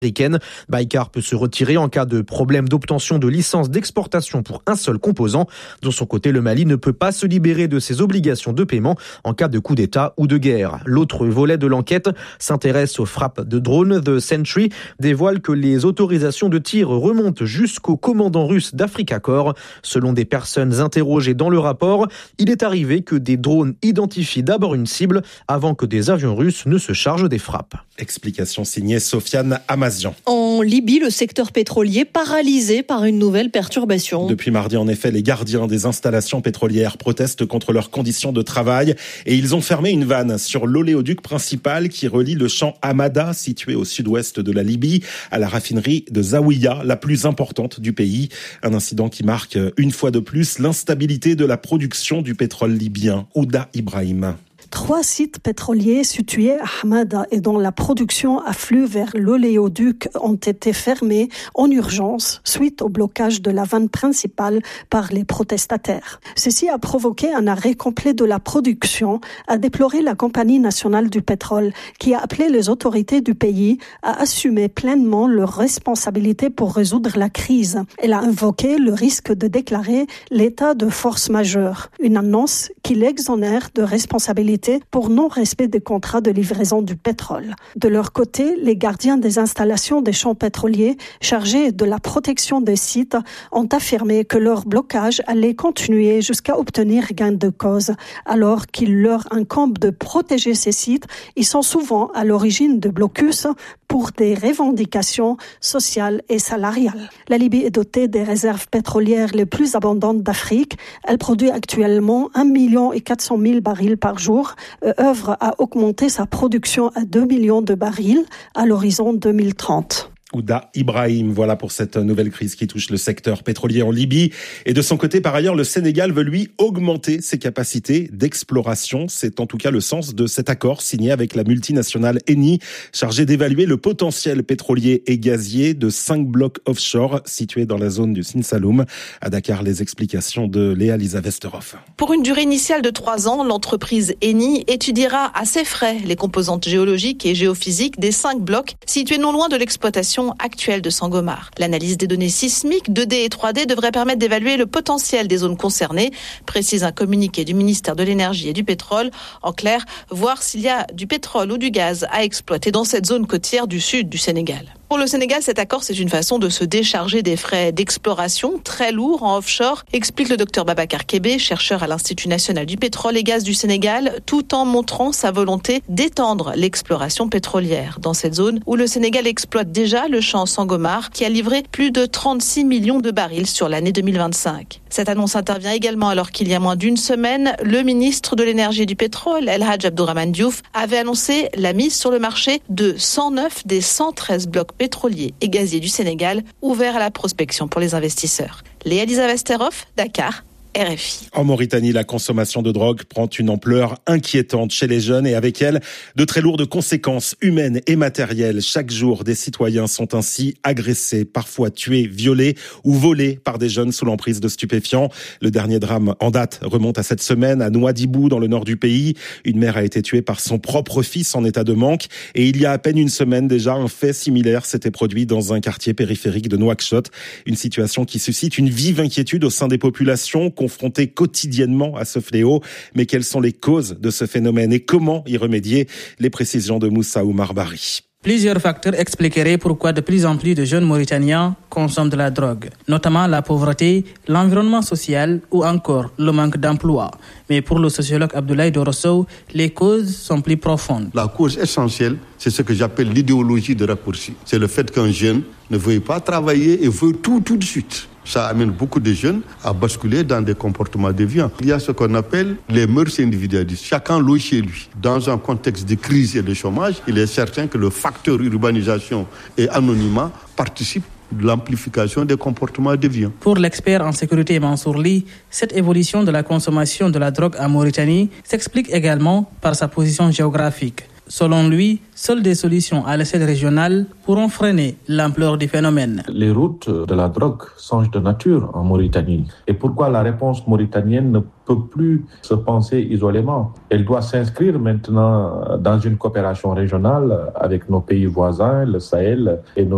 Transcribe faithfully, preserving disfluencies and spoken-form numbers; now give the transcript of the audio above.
américaine. Baïkar peut se retirer en cas de problème d'obtention de licence d'exportation pour un seul composant. De son côté, le Mali ne peut pas se libérer de ses obligations de paiement en cas de coup d'État ou de guerre. L'autre volet de l'enquête s'intéresse aux frappes de drones. The Sentry dévoile que les autorisations de tir remontent jusqu'au commandant russe d'Africa Corps. Selon des personnes interrogées dans le rapport, il est arrivé que des drones identifient d'abord une cible avant que des avions russes ne se chargent des frappes. Explication signée Sofiane Amazian. En Libye, le secteur pétrolier paralysé par une nouvelle perturbation. Depuis mardi, en effet, les gardiens des installations pétrolières protestent contre leurs conditions de travail et ils ont fermé une vanne sur l'oléoduc principal qui relie le champ Hamada, situé au sud-ouest de la Libye, à la raffinerie de Zawiya, la plus importante du pays. Un incident qui marque une fois de plus l'instabilité de la production du pétrole libyen. Ouda Ibrahim. Trois sites pétroliers situés à Hamada et dont la production afflue vers l'oléoduc ont été fermés en urgence suite au blocage de la vanne principale par les protestataires. Ceci a provoqué un arrêt complet de la production, a déploré la Compagnie nationale du pétrole qui a appelé les autorités du pays à assumer pleinement leurs responsabilités pour résoudre la crise. Elle a invoqué le risque de déclarer l'état de force majeure, une annonce qui l'exonère de responsabilité pour non-respect des contrats de livraison du pétrole. De leur côté, les gardiens des installations des champs pétroliers chargés de la protection des sites ont affirmé que leur blocage allait continuer jusqu'à obtenir gain de cause. Alors qu'il leur incombe de protéger ces sites, ils sont souvent à l'origine de blocus pour des revendications sociales et salariales. La Libye est dotée des réserves pétrolières les plus abondantes d'Afrique. Elle produit actuellement un million et quatre cent mille barils par jour, euh, œuvre à augmenter sa production à deux millions de barils à l'horizon deux mille trente. Ouda Ibrahim, voilà pour cette nouvelle crise qui touche le secteur pétrolier en Libye. Et de son côté, par ailleurs, le Sénégal veut lui augmenter ses capacités d'exploration. C'est en tout cas le sens de cet accord signé avec la multinationale Eni, chargée d'évaluer le potentiel pétrolier et gazier de cinq blocs offshore situés dans la zone du Sine Saloum. À Dakar, les explications de Léa Lisa Westerhoff. Pour une durée initiale de trois ans, l'entreprise Eni étudiera à ses frais les composantes géologiques et géophysiques des cinq blocs situés non loin de l'exploitation actuelle de Sangomar. L'analyse des données sismiques deux D et trois D devrait permettre d'évaluer le potentiel des zones concernées, précise un communiqué du ministère de l'Énergie et du Pétrole. En clair, voir s'il y a du pétrole ou du gaz à exploiter dans cette zone côtière du sud du Sénégal. Pour le Sénégal, cet accord, c'est une façon de se décharger des frais d'exploration très lourds en offshore, explique le docteur Babacar Kébé, chercheur à l'Institut national du pétrole et gaz du Sénégal, tout en montrant sa volonté d'étendre l'exploration pétrolière dans cette zone où le Sénégal exploite déjà le champ Sangomar qui a livré plus de trente-six millions de barils sur l'année deux mille vingt-cinq. Cette annonce intervient également alors qu'il y a moins d'une semaine, le ministre de l'Énergie et du Pétrole, El Hadj Abdourahmane Diouf, avait annoncé la mise sur le marché de cent neuf des cent treize blocs pétroliers et gaziers du Sénégal, ouverts à la prospection pour les investisseurs. Léa Lisa Westerhoff, Dakar. R F I. En Mauritanie, la consommation de drogue prend une ampleur inquiétante chez les jeunes et avec elle, de très lourdes conséquences humaines et matérielles. Chaque jour, des citoyens sont ainsi agressés, parfois tués, violés ou volés par des jeunes sous l'emprise de stupéfiants. Le dernier drame en date remonte à cette semaine à Nouadhibou, dans le nord du pays. Une mère a été tuée par son propre fils en état de manque. Et il y a à peine une semaine déjà, un fait similaire s'était produit dans un quartier périphérique de Nouakchott. Une situation qui suscite une vive inquiétude au sein des populations confrontés quotidiennement à ce fléau. Mais quelles sont les causes de ce phénomène et comment y remédier? Les précisions de Moussa Oumar Bari. Plusieurs facteurs expliqueraient pourquoi de plus en plus de jeunes Mauritaniens consomment de la drogue, notamment la pauvreté, l'environnement social ou encore le manque d'emploi. Mais pour le sociologue Abdoulaye Dorosso, les causes sont plus profondes. La cause essentielle, c'est ce que j'appelle l'idéologie de raccourci. C'est le fait qu'un jeune ne veuille pas travailler et veut tout tout de suite. Ça amène beaucoup de jeunes à basculer dans des comportements déviants. Il y a ce qu'on appelle les mœurs individualistes. Chacun loge chez lui. Dans un contexte de crise et de chômage, il est certain que le facteur urbanisation et anonymat participe de l'amplification des comportements déviants. Pour l'expert en sécurité Mansour Ly, cette évolution de la consommation de la drogue en Mauritanie s'explique également par sa position géographique. Selon lui, seules des solutions à l'échelle régionale pourront freiner l'ampleur du phénomène. Les routes de la drogue changent de nature en Mauritanie. Et pourquoi la réponse mauritanienne ne peut plus se penser isolément? Elle doit s'inscrire maintenant dans une coopération régionale avec nos pays voisins, le Sahel et nos